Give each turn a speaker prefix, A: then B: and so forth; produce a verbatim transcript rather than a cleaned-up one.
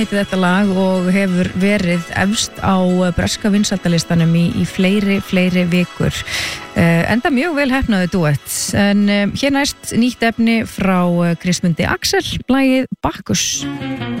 A: heitir þetta lag og hefur verið efst á breska vinsældalistanum í, í fleiri, fleiri vikur. Uh, enda mjög vel heppnaðu duett. En um, hér næst nýtt efni frá Kristmundi Axel, lagið Bakkus.